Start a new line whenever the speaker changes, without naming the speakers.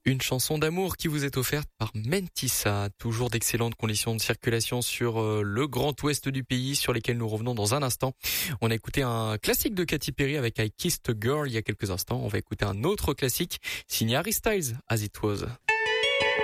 Une chanson d'amour qui vous est offerte par Mentissa. Toujours d'excellentes conditions de circulation sur le grand ouest du pays, sur lesquelles nous revenons dans un instant. On a écouté un classique de Katy Perry avec I Kissed a Girl il y a quelques instants. On va écouter un autre classique signé Harry Styles, As It Was.